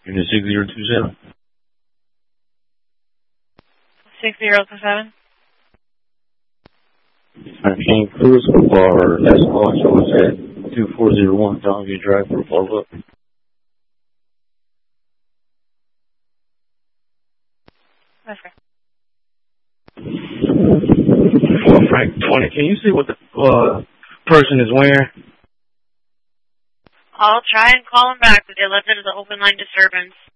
Unit 6027. 6027. King Cruise for SR shows at 2401 Donview Drive for follow-up. That's right. Frank 20, can you see what the person is wearing? I'll try and call him back, but they left it as an open line disturbance.